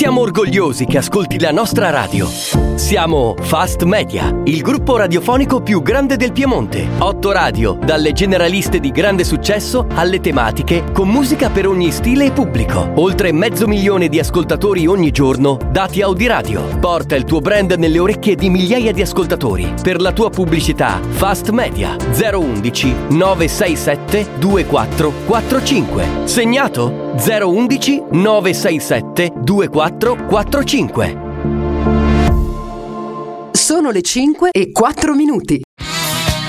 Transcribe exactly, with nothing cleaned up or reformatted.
Siamo orgogliosi che ascolti la nostra radio. Siamo Fast Media, il gruppo radiofonico più grande del Piemonte. Otto radio, dalle generaliste di grande successo alle tematiche, con musica per ogni stile e pubblico. Oltre mezzo milione di ascoltatori ogni giorno, dati Audiradio. Porta il tuo brand nelle orecchie di migliaia di ascoltatori. Per la tua pubblicità, Fast Media zero undici nove sei sette due quattro quattro cinque. Segnato? zero undici nove sei sette due quattro quattro cinque. Sono le cinque e quattro minuti.